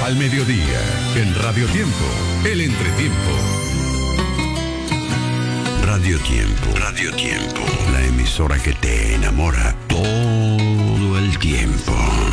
Al mediodía, en Radio Tiempo, el entretiempo. Radio Tiempo. Radio Tiempo. La emisora que te enamora todo el tiempo.